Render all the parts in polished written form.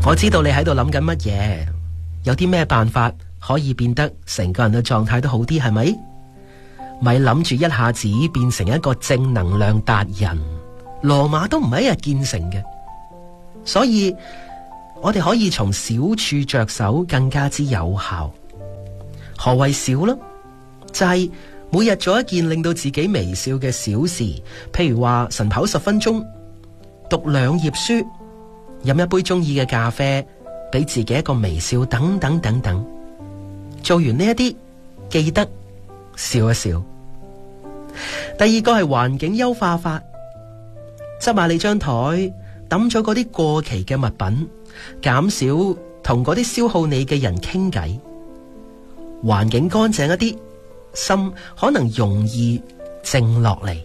我知道你喺度諗緊乜嘢，有啲咩辦法可以變得成個人嘅狀態都好啲，係咪？咪諗住一下子變成一個正能量達人，羅馬都唔係一日建成嘅。所以我哋可以從小處着手，更加之有效。何謂小呢？就係每日做一件令到自己微笑嘅小事，譬如話晨跑10分鐘，讀2頁書，飲一杯中意嘅咖啡，俾自己一個微笑，等等等等。做完呢一啲，記得笑一笑。第二個係環境優化法，執下你張台，抌咗嗰啲過期嘅物品，減少同嗰啲消耗你嘅人傾偈，環境乾淨一啲，心可能容易靜落嚟。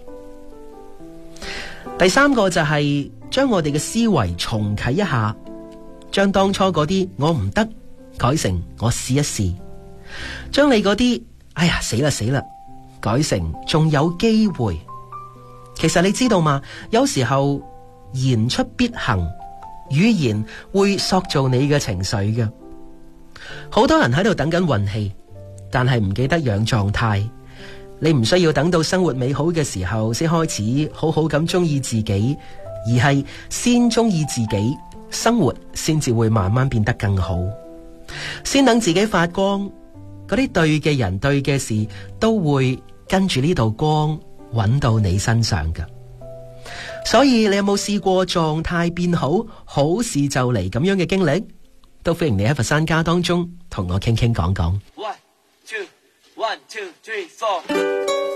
第三個就係將我哋嘅思維重啟一下，將當初嗰啲我唔得改成我試一試，將你嗰啲哎呀死啦死啦改成仲有機會。其實你知道嘛，有時候言出必行，語言會塑造你嘅情緒嘅。好多人喺度等緊運氣，但係唔記得養狀態。你唔需要等到生活美好嘅時候先開始好好咁中意自己，而係先中意自己，生活先至會慢慢變得更好。先等自己發光，嗰啲對嘅人對嘅事都會跟住呢道光揾到你身上㗎。所以你有冇試過狀態變好，好事就嚟咁樣嘅經歷？都歡迎你喺佛山家當中同我傾傾講講。 1 2 1 2 3 4